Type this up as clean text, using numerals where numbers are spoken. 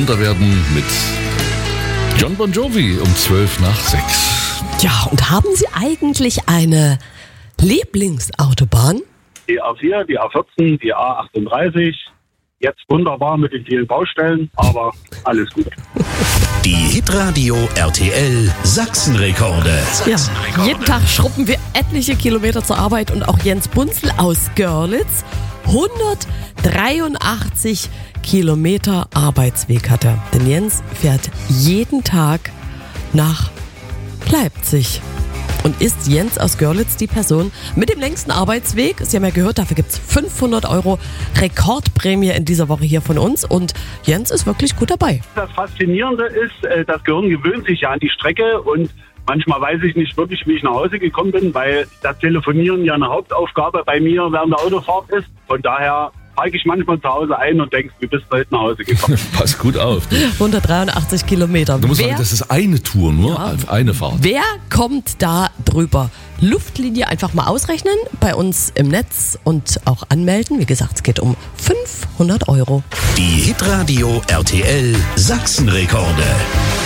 munter werden mit Jon Bon Jovi um 6:12. Ja, und haben Sie eigentlich eine Lieblingsautobahn? Die A4, die A14, die A38. Jetzt wunderbar mit den vielen Baustellen, aber alles gut. Die Hitradio RTL Sachsenrekorde. Ja, jeden Tag schruppen wir etliche Kilometer zur Arbeit und auch Jens Bunzel aus Görlitz 183 Kilometer Arbeitsweg hat er. Denn Jens fährt jeden Tag nach Leipzig. Und ist Jens aus Görlitz die Person mit dem längsten Arbeitsweg? Sie haben ja gehört, dafür gibt's 500 € Rekordprämie in dieser Woche hier von uns. Und Jens ist wirklich gut dabei. Das Faszinierende ist, das Gehirn gewöhnt sich ja an die Strecke und manchmal weiß ich nicht wirklich, wie ich nach Hause gekommen bin, weil das Telefonieren ja eine Hauptaufgabe bei mir während der Autofahrt ist. Von daher parke ich manchmal zu Hause ein und denke, wie bist du heute nach Hause gekommen? Pass gut auf. 183 Kilometer. Du musst sagen, das ist eine Tour, nur eine Fahrt. Wer kommt da drüber? Luftlinie einfach mal ausrechnen, bei uns im Netz und auch anmelden. Wie gesagt, es geht um 500 €. Die Hitradio RTL Sachsenrekorde.